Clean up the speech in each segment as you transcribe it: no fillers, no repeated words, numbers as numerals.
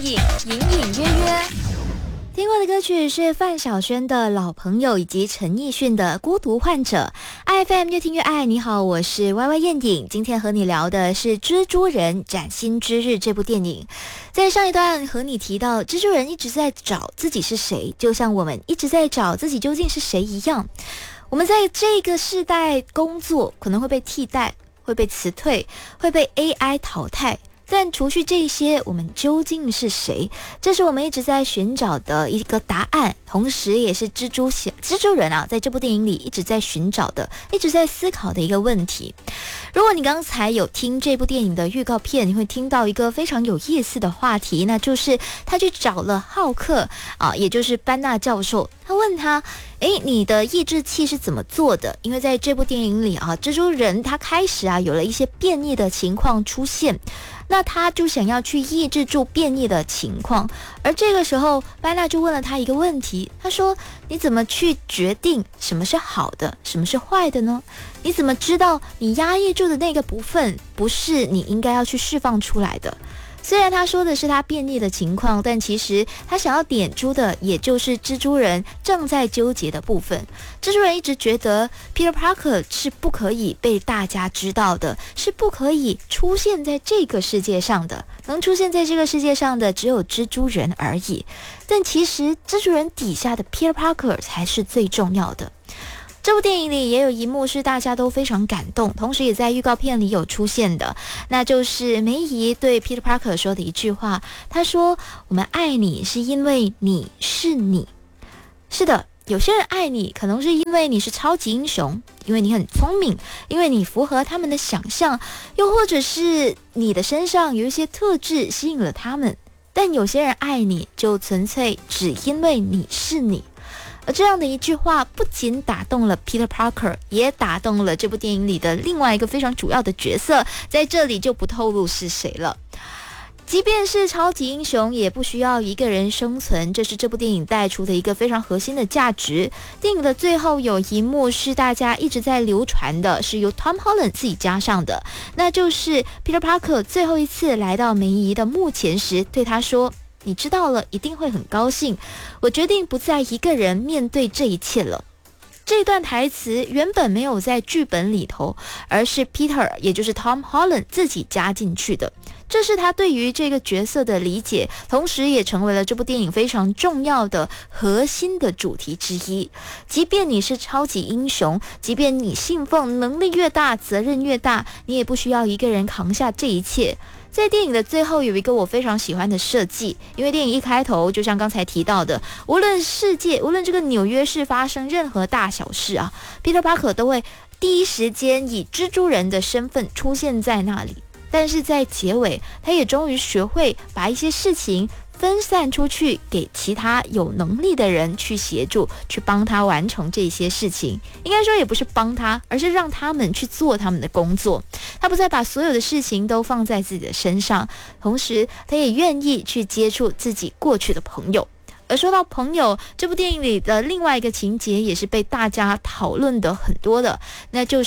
影，隐隐约约。听过的歌曲是范晓萱的《老朋友》以及陈奕迅的《孤独患者》。IFM 越听越爱，你好，我是 YY 燕影。今天和你聊的是《蜘蛛人：崭新之日》这部电影。在上一段和你提到，蜘蛛人一直在找自己是谁，就像我们一直在找自己究竟是谁一样。我们在这个世代工作可能会被替代，会被辞退，会被 AI 淘汰。但除去这些，我们究竟是谁？这是我们一直在寻找的一个答案，同时也是蜘蛛人啊，在这部电影里一直在寻找的、一直在思考的一个问题。如果你刚才有听这部电影的预告片，你会听到一个非常有意思的话题，那就是他去找了浩克啊，也就是班纳教授，他问他：你的抑制器是怎么做的？因为在这部电影里啊，蜘蛛人他开始有了一些变异的情况出现。那他就想要去抑制住变异的情况，而这个时候班纳就问了他一个问题，他说：你怎么去决定什么是好的，什么是坏的呢？你怎么知道你压抑住的那个部分不是你应该要去释放出来的？虽然他说的是他变异的情况，但其实他想要点出的也就是蜘蛛人正在纠结的部分。蜘蛛人一直觉得 Peter Parker 是不可以被大家知道的，是不可以出现在这个世界上的，能出现在这个世界上的只有蜘蛛人而已。但其实蜘蛛人底下的 Peter Parker 才是最重要的。这部电影里也有一幕是大家都非常感动，同时也在预告片里有出现的，那就是梅姨对 Peter Parker 说的一句话，他说：我们爱你是因为你是你。是的，有些人爱你可能是因为你是超级英雄，因为你很聪明，因为你符合他们的想象，又或者是你的身上有一些特质吸引了他们。但有些人爱你就纯粹只因为你是你。而这样的一句话不仅打动了 Peter Parker， 也打动了这部电影里的另外一个非常主要的角色，在这里就不透露是谁了。即便是超级英雄也不需要一个人生存，这是这部电影带出的一个非常核心的价值。电影的最后有一幕是大家一直在流传的，是由 Tom Holland 自己加上的，那就是 Peter Parker 最后一次来到梅姨的墓前时对他说：你知道了一定会很高兴，我决定不再一个人面对这一切了。这段台词原本没有在剧本里头，而是 Peter 也就是 Tom Holland 自己加进去的。这是他对于这个角色的理解，同时也成为了这部电影非常重要的核心的主题之一。即便你是超级英雄，即便你信奉能力越大责任越大，你也不需要一个人扛下这一切。在电影的最后有一个我非常喜欢的设计，因为电影一开头就像刚才提到的，无论这个纽约市发生任何大小事啊， Peter Parker 都会第一时间以蜘蛛人的身份出现在那里。但是在结尾，他也终于学会把一些事情分散出去，给其他有能力的人去协助，去帮他完成这些事情。应该说也不是帮他，而是让他们去做他们的工作。他不再把所有的事情都放在自己的身上，同时他也愿意去接触自己过去的朋友。而说到朋友，这部电影里的另外一个情节也是被大家讨论的很多的，那就是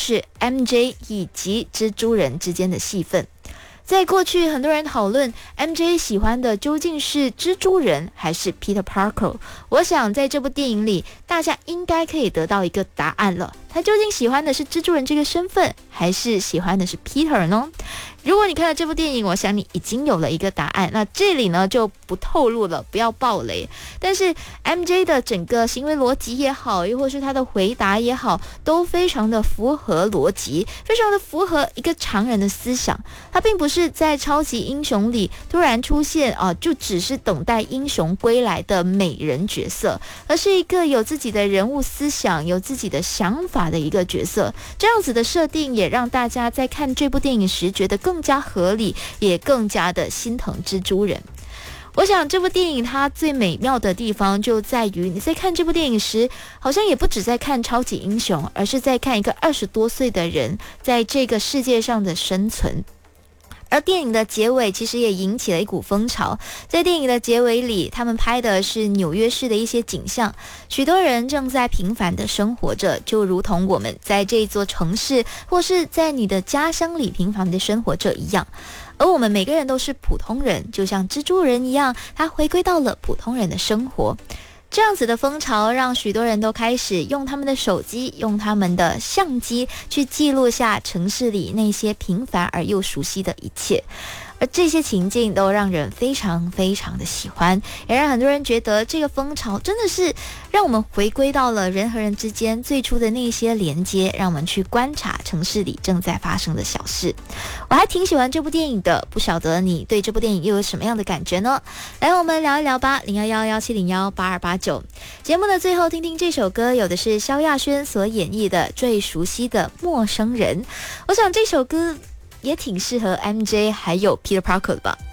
MJ 以及蜘蛛人之间的戏份。在过去很多人讨论 MJ 喜欢的究竟是蜘蛛人还是 Peter Parker， 我想在这部电影里大家应该可以得到一个答案了，他究竟喜欢的是蜘蛛人这个身份，还是喜欢的是 Peter 呢？如果你看了这部电影，我想你已经有了一个答案，那这里呢就不透露了，不要爆雷。但是 MJ 的整个行为逻辑也好，又或是他的回答也好，都非常的符合逻辑，非常的符合一个常人的思想。他并不是在超级英雄里突然出现就只是等待英雄归来的美人角色，而是一个有自己的人物思想，有自己的想法的一个角色。这样子的设定也让大家在看这部电影时觉得更加合理，也更加的心疼蜘蛛人。我想这部电影它最美妙的地方就在于，你在看这部电影时，好像也不只在看超级英雄，而是在看一个20多岁的人在这个世界上的生存。而电影的结尾其实也引起了一股风潮，在电影的结尾里，他们拍的是纽约市的一些景象，许多人正在平凡的生活着，就如同我们在这座城市或是在你的家乡里平凡的生活着一样。 而我们每个人都是普通人，就像蜘蛛人一样，他回归到了普通人的生活。这样子的风潮让许多人都开始用他们的手机，用他们的相机去记录下城市里那些平凡而又熟悉的一切，而这些情境都让人非常非常的喜欢，也让很多人觉得这个风潮真的是让我们回归到了人和人之间最初的那些连接，让我们去观察城市里正在发生的小事。我还挺喜欢这部电影的，不晓得你对这部电影又有什么样的感觉呢？来，我们聊一聊吧，0111701828。节目的最后听听这首歌，有的是萧亚轩所演绎的最熟悉的陌生人。我想这首歌也挺适合 MJ 还有 Peter Parker 的吧。